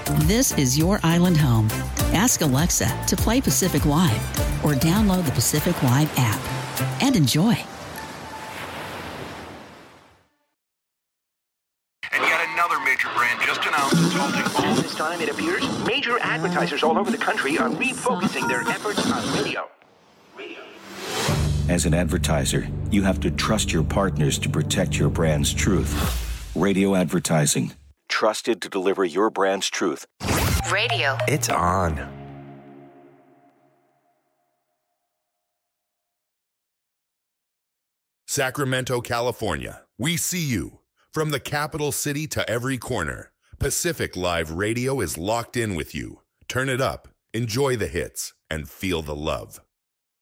This is your island home. Ask Alexa to play Pacific Live or download the Pacific Live app and enjoy. And yet another major brand just announced it's halting all. This time, it appears, major advertisers all over the country are refocusing their efforts on radio. As an advertiser, you have to trust your partners to protect your brand's truth. Radio advertising. Trusted to deliver your brand's truth. Radio. It's on. Sacramento, California. We see you. From the capital city to every corner, Pacific Live Radio is locked in with you. Turn it up, enjoy the hits, and feel the love.